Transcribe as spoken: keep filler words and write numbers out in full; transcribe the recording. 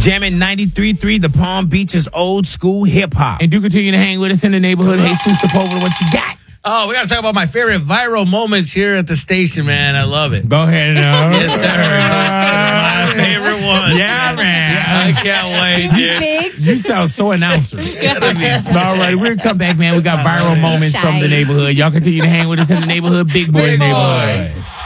Jamming ninety-three point three, the Palm Beach's old school hip hop. And do continue to hang with us in the neighborhood. Hey, Jesus Sepulveda, what you got? Oh, we got to talk about my favorite viral moments here at the station, man. I love it. Go ahead. Uh, Yes, sir. My favorite one. Yeah, man. I can't wait, dude. You sound so announcer. Gotta be All right, we're gonna come back, man. We got viral moments from the neighborhood. Y'all continue to hang with us in the neighborhood. Big boy Big boy. neighborhood.